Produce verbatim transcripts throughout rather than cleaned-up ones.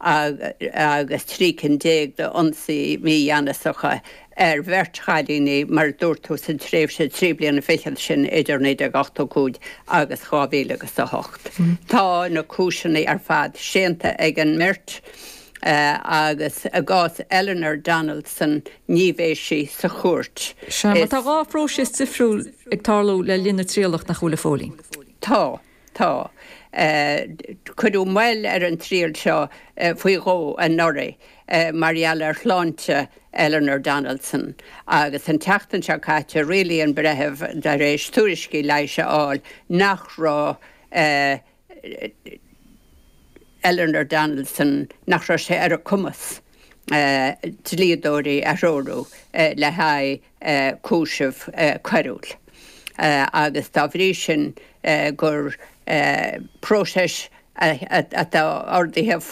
agus trícin déag de onsaí mí dhéanasacha ar bheirt-chalíní mar dúirtú san tréimh sé trí bliana fichan sin idir néidir gachtó cúd agus chábhíle agus a hocht. Tá na cúiseannaí ar fad séanta ag an mirt Uh, agus a gás Eleanor Donaldson níomhéisí sa chuirt. Se tá gá prósis sifriúil ag tarlú le lína tríalacht nach chúla fólín. Tá, tá. Cuidú meil ar an tríal seo faoi gó an Norra Marielle ar chláinte Eleanor Donaldson agus an teachtain seo caite rilí an brethebh de rééis túriscí leiise áil nach rá Eleanor Donaldson nach ra sé ar a cumas uh, tlíadóirí a róú uh, le haid uh, cúisih uh, cuirúil. Uh, agus tá bhrí sin uh, gur uh, próses atá ordaithe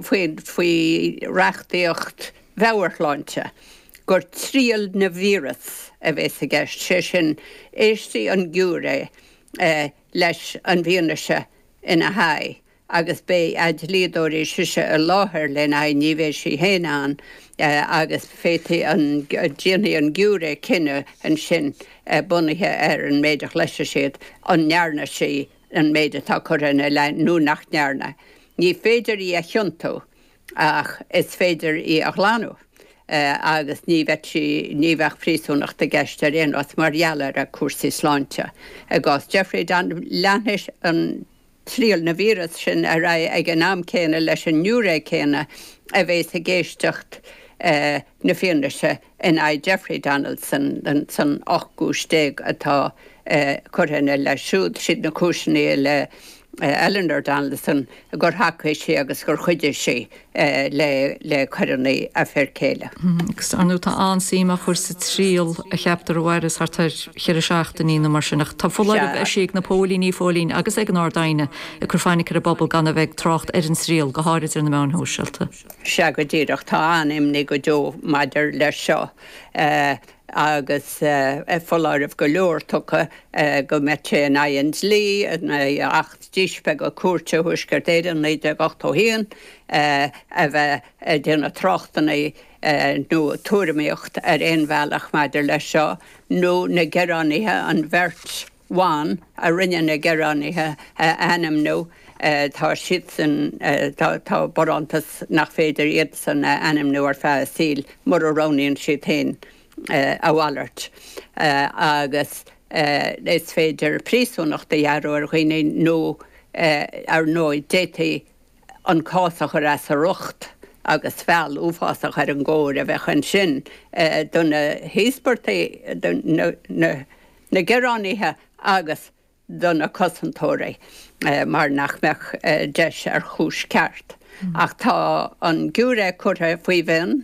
faoi reachtaíocht bheabharláinte gur tríal na víras a bheits a gceist sé sin éistí an gúra uh, leis an bhíonaise ina haid. agus bé ad líadóirí siise a láthair le na níomhéisí héanaán uh, agus fétaí an déanaí an gúra cinenne an sin uh, bunathe ar an méidir leise siad an nearna sí an méide tá churanna le nó nach nearna. Ní féidir í a thiúntú ach is féidir í a chláánú. Uh, agus ní bheití ní bheith prísúnach de gceiste réon as marhealar a cuasaí sláinte. Agus Jeffrey Dan leanais an tríal na víras sin a ra ag an am céine leis an nniúré céine a bhééis a géistecht uh, na fianaise in a Jeffrey Donaldson an san ochgústéig atá uh, churinne le siúd siad na cúisinaí le uh, Eleanor Donaldson gur hacaí sé agus gur chuidir sé uh, le, le chuirinaí a fear céile. Gus mm, anú tá ansíach chuir sa tríal a cheaptar bhhairas hartar cheir seachtaí na mar sinach. Tá fólaibh a siag na pólíní fólín agus ag an ádaine a chur fáinnig ar a bobbal gan a bheith trocht ar an tríal go háidir na meán hóisiilta. Se go ddíireach tá animnig go dó maidir le seo. Uh, agus uh, fólaibh go leor tucha uh, go mete an aons lí na acht díispe go cuairte thuisgur déidir na de gachtó híon uh, a bheith déanana trochtaí uh, nó túraíocht ar éonbhealach maidir le seo nó na geránaithe an bhirt bháin a rinne na geránaithe uh, anam nó Uh, tá siad san uh, tá, tá barantas nach féidir iad san uh, anam nó ar fe síl mar a roníonn siad tain uh, a bhhailart. Uh, agus uh, is féidir prísúnach de dhearú ar chuoine nó uh, ar nóid détaí an cásach ar as a rucht agus fel úfásach ar an ggóir a bheith an sin uh, donna híospartaí na, na, na geránaithe agus donna cosantóirí uh, mar nach mech uh, deis ar chúis ceart. Mm. Ach tá an gúra curtha faoi bhinn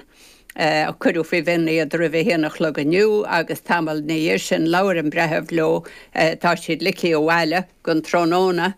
a chuú fao bhine a dribh héanach le aniu agus tamil níir sin leir an brethebh lo tá siad licí ó bhhaile gon tróna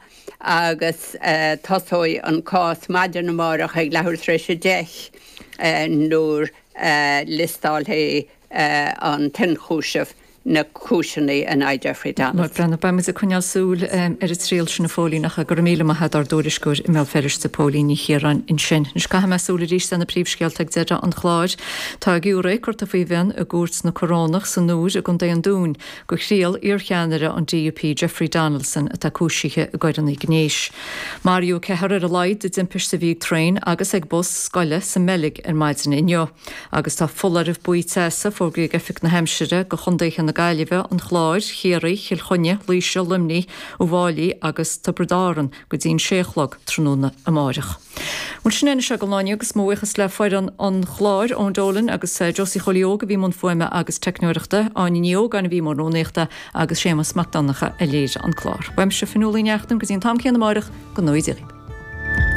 agus uh, tasóid an cás maidir na marach ag lethir tréis sé deich uh, nóair uh, listáilthe uh, an tin chúisih na cúisinaí an I Jeffrey Donaldson. Mar brenn ba mis a chunealsúil um, ar a tríal sin na fólínach a gur míle a head ar dúriscúir i mé ferris sa pólíní chéran in sin. Nus ca me súla rís san na príomhscéalt ag deire an chláir tá giúra chuirta faoi bhein a gúirt na corónach san núir a gon dé an dún go chríal iorcheanara an D U P Jeffrey Donaldson a tá cúisithe a gaiid an i gnéis. Mario cethar ar a leid de dimpir sa bhíh trein agus ag bus scoile sa melig ar maidin inneo. Agus tá fular ah buítesa fógra gefic na heimsire go chundéich na gaiileh an chláir, chéirí, chilchonne, líise, lumní, ó bháilí agus tabradáran go dtíon séchlog tróna a máireach. Mún sin se go láine agus móchas le foiir an chláir ón dólan agus Josie Cholíoga bhí mún foiime agus technoireachta áin níog an bhí mór nónéachta agus sémas macdanacha a léir an chláir. Weim se finúlaí neachtam go dtíon tam céan na máireach go nóidir.